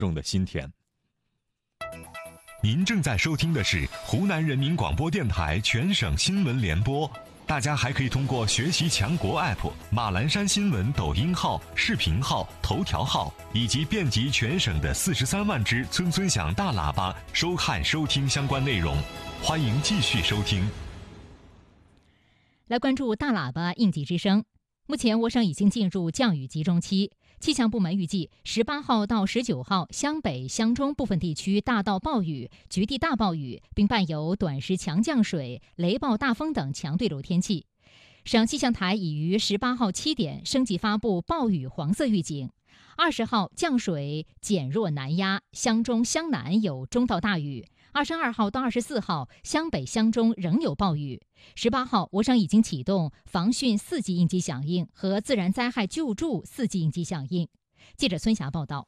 众的心田。 您正在收听的是湖南人民广播电台全省新闻联播。大家还可以通过学习强国 App、马栏山新闻抖音号、视频号、头条号以及遍及全省的43万只村村响大喇叭收看收听相关内容。欢迎继续收听。 来关注大喇叭应急之声。目前我省已经进入降雨集中期，气象部门预计18号到19号湘北、湘中部分地区大到暴雨、局地大暴雨，并伴有短时强降水、雷暴大风等强对流天气。省气象台已于18号7点升级发布暴雨黄色预警。20号降水减弱南压，湘中、湘南有中到大雨。22号到24号，湘北、湘中仍有暴雨。18号，我省已经启动防汛4级应急响应和自然灾害救助4级应急响应。记者孙霞报道。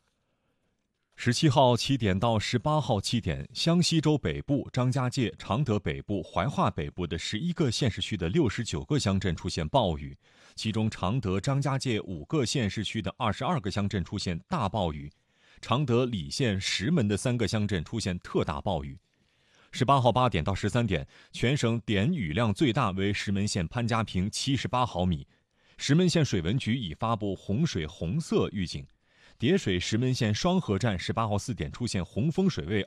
17号7点到18号7点，湘西州北部、张家界、常德北部、怀化北部的11个县市区的69个乡镇出现暴雨，其中常德、张家界5个县市区的22个乡镇出现大暴雨。常德礼县、石门的3个乡镇出现特大暴雨。18号8点到13点，全省点雨量最大为石门县潘家坪78毫米。石门县水文局已发布洪水红色预警。叠水石门县双河站18号4点出现洪峰水位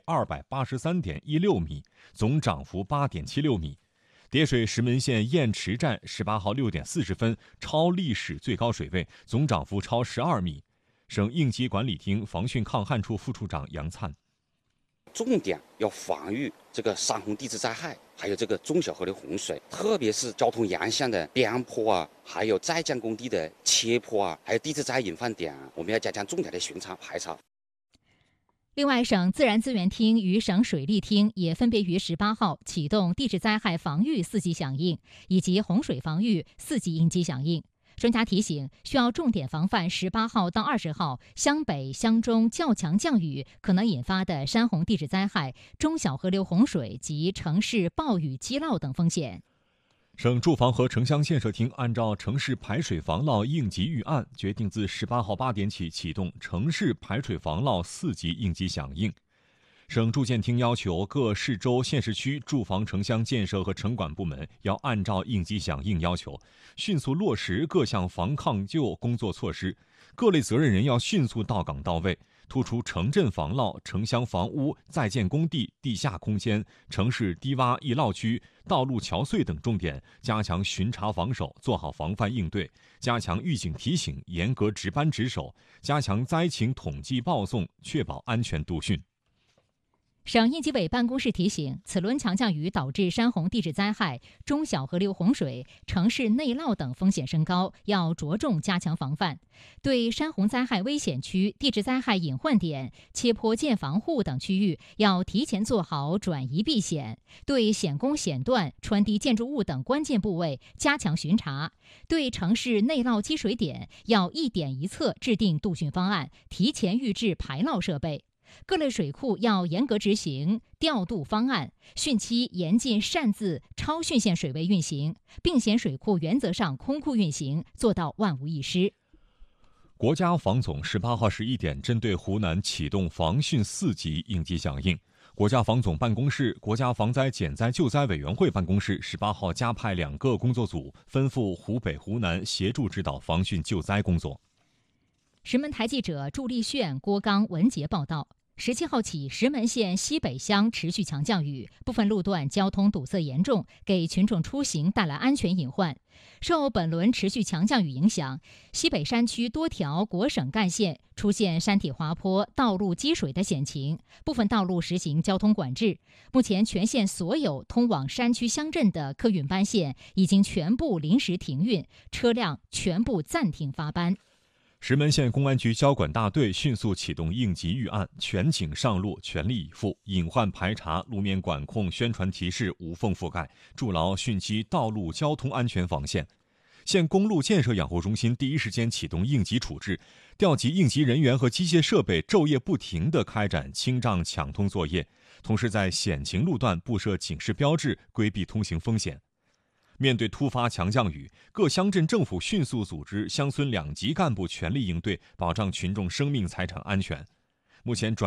283.16米，总涨幅8.76米。叠水石门县雁池站18号6点40分超历史最高水位，总涨幅超12米。省应急管理厅防汛抗旱处副处长杨灿， 重点要防御这个山洪地质灾害，还有这个中小河流洪水，特别是交通沿线的边坡啊，还有在建工地的切坡啊，还有地质灾害隐患点啊，我们要加强重点的巡查排查。 另外，省自然资源厅与省水利厅也分别于18号启动地质灾害防御4级响应以及洪水防御4级应急响应。专家提醒，需要重点防范18号到20号湘北、湘中较强降雨可能引发的山洪地质灾害、中小河流洪水及城市暴雨积涝等风险。 省住房和城乡建设厅按照城市排水防涝应急预案，决定自18号8点起启动城市排水防涝4级应急响应。省住建厅要求各市州县市区住房城乡建设和城管部门要按照应急响应要求，迅速落实各项防抗救工作措施，各类责任人要迅速到岗到位，突出城镇防涝、城乡房屋、在建工地、地下空间、城市低洼易涝区、道路桥隧等重点，加强巡查防守，做好防范应对，加强预警提醒，严格值班值守，加强灾情统计报送，确保安全度汛。 省应急委办公室提醒，此轮强降雨导致山洪地质灾害、中小河流洪水、城市内涝等风险升高，要着重加强防范。对山洪灾害危险区、地质灾害隐患点、切坡建房户等区域，要提前做好转移避险。对险工险段、穿堤建筑物等关键部位加强巡查。对城市内涝积水点，要一点一策制定度汛方案，提前预置排涝设备。各类水库要严格执行调度方案，汛期严禁擅自超汛线水位运行，并险水库原则上空库运行，做到万无一失。 国家防总18号11点针对湖南启动防汛4级应急响应。国家防总办公室、国家防灾减灾救灾委员会办公室18号加派2个工作组，分赴湖北、湖南协助指导防汛救灾工作。 石门台记者祝立炫、郭刚、文杰报道。17号起，石门县西北乡持续强降雨，部分路段交通堵塞严重，给群众出行带来安全隐患。受本轮持续强降雨影响，西北山区多条国省干线出现山体滑坡、道路积水的险情，部分道路实行交通管制。目前，全县所有通往山区乡镇的客运班线已经全部临时停运，车辆全部暂停发班。 石门县公安局交管大队迅速启动应急预案，全警上路，全力以赴，隐患排查、路面管控、宣传提示无缝覆盖，筑牢汛期道路交通安全防线。县公路建设养护中心第一时间启动应急处置，调集应急人员和机械设备，昼夜不停地开展清障抢通作业，同时在险情路段布设警示标志，规避通行风险。面对突发强降雨，各乡镇政府迅速组织乡村2级干部全力应对，保障群众生命财产安全。 目前